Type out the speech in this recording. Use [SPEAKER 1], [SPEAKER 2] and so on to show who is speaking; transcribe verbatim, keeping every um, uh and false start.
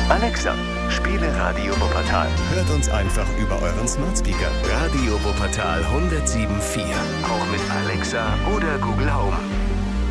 [SPEAKER 1] Alexa, spiele Radio Wuppertal.
[SPEAKER 2] Hört uns einfach über euren Smart Speaker.
[SPEAKER 1] Radio Wuppertal hundertsieben Komma vier. Auch mit Alexa oder Google Home.